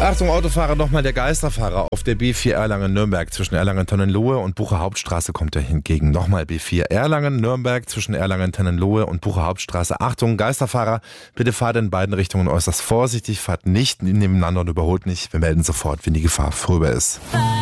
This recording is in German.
Achtung, Autofahrer, nochmal der Geisterfahrer auf der B4 Erlangen-Nürnberg zwischen Erlangen-Tonnenlohe und Bucher Hauptstraße kommt er hingegen. Nochmal B4 Erlangen-Nürnberg zwischen Erlangen-Tonnenlohe und Bucher Hauptstraße. Achtung, Geisterfahrer, bitte fahrt in beiden Richtungen äußerst vorsichtig, fahrt nicht nebeneinander und überholt nicht. Wir melden sofort, wenn die Gefahr vorüber ist.